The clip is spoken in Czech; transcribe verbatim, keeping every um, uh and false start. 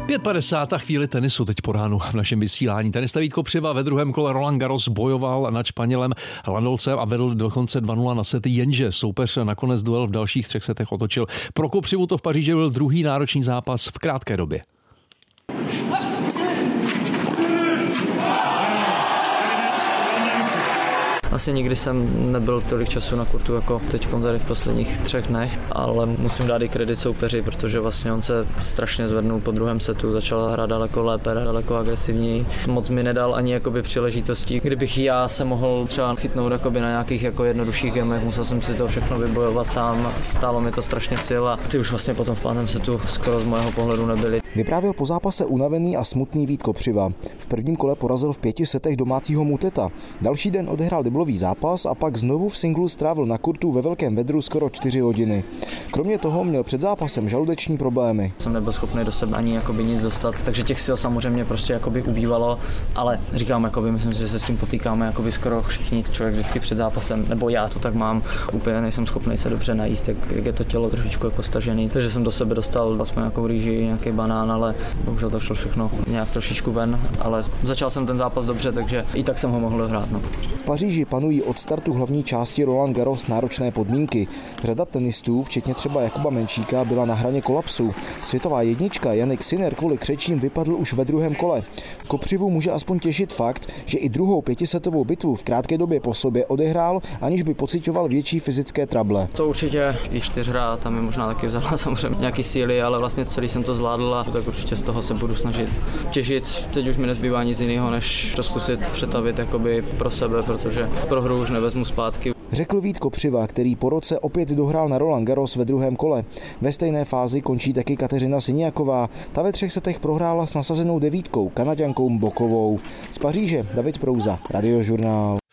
pět padesát a chvíli tenisu teď po ránu v našem vysílání. Tenista Vít Kopřiva ve druhém kole Roland Garros bojoval nad Španělem Landolcem a vedl dokonce dva nula na sety, jenže soupeř nakonec duel v dalších třech setech otočil. Pro Kopřivu to v Paříži byl druhý náročný zápas v krátké době. Asi nikdy jsem nebyl tolik času na kurtu jako teď tady v posledních třech dnech, ale musím dát i kredit soupeři, protože vlastně on se strašně zvednul po druhém setu, začal hrát daleko lépe, daleko agresivněji. Moc mi nedal ani jakoby příležitostí. Kdybych já se mohl třeba chytnout jakoby na nějakých jako jednodušších gemech, musel jsem si to všechno vybojovat sám, stálo mi to strašně sil a ty už vlastně potom v pátém setu skoro z mého pohledu nebyly. Vyprávěl po zápase unavený a smutný Vít Kopřiva. V prvním kole porazil v pěti setech domácího Muteta. Další den odehrál deblový zápas a pak znovu v singlu strávil na kurtu ve velkém vedru skoro čtyři hodiny. Kromě toho měl před zápasem žaludeční problémy. Jsem nebyl schopný do sebe ani jakoby nic dostat, takže těch sil samozřejmě prostě jakoby ubývalo, ale říkám, jakoby, myslím si, že se s tím potýkáme jakoby skoro všichni, člověk vždycky před zápasem, nebo já to tak mám, úplně nejsem schopný se dobře najíst, jak, jak je to tělo trošičku jako stažený, takže jsem do sebe dostal aspoň nějakou rýži, nějaký banán, ale bohužel to šlo všechno nějak trošičku ven, ale začal jsem ten zápas dobře, takže i tak jsem ho mohl dohrát. No. V Paříži panují od startu hlavní části Roland Garros náročné podmínky. Řada tenistů, včetně třeba Jakuba Menčíka, byla na hraně kolapsu. Světová jednička Jannik Sinner kvůli křečím vypadl už ve druhém kole. Kopřivu může aspoň těšit fakt, že i druhou pětisetovou bitvu v krátké době po sobě odehrál, aniž by pociťoval větší fyzické trable. To určitě i čtyřhra, tam mi možná taky vzala samozřejmě nějaký síly, ale vlastně celý jsem to zvládl a tak určitě z toho se budu snažit těžit. Teď už mi nezbývá nic jiného, než to zkusit přetavit jakoby pro sebe, protože pro hru už nevezmu zpátky. Řekl Vít Kopřiva, který po roce opět dohrál na Roland Garros ve druhém kole. Ve stejné fázi končí taky Kateřina Siniaková. Ta ve třech setech prohrála s nasazenou devítkou Kanaďankou Bokovou. Z Paříže David Prouza, Radiožurnál.